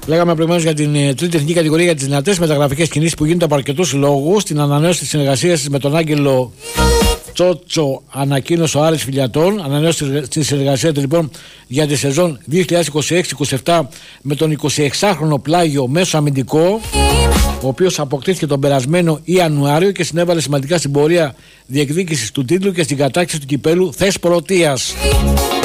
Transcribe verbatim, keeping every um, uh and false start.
Λέγαμε προηγουμένως για την ε, τρίτη εθνική κατηγορία για τις δυνατές μεταγραφικές κινήσεις που γίνονται από αρκετούς λόγους. Την ανανέωση της συνεργασίας με τον Άγγελο Τσότσο ανακοίνωσε ο Άρης Φιλιατών. Ανανέωσε τη συνεργασία του λοιπόν για τη σεζόν δύο χιλιάδες είκοσι έξι είκοσι επτά με τον εικοσιεξάχρονο πλάγιο μέσο αμυντικό, ο οποίος αποκτήθηκε τον περασμένο Ιανουάριο και συνέβαλε σημαντικά στην πορεία διεκδίκησης του τίτλου και στην κατάκτηση του κυπέλου Θεσπρωτείας.